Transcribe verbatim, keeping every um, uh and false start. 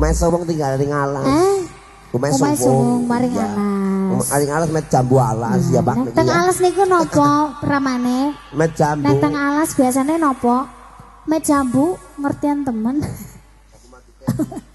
Omahe Suwung tinggal ning alas. Eh. Omahe Omahe Suwung Suwung maring alas. Maring alas met jambu alas ya Pak niki. Teng alas niku napa pramane? Met jambu. Nek teng alas biasane napa? Met jambu ngertian temen.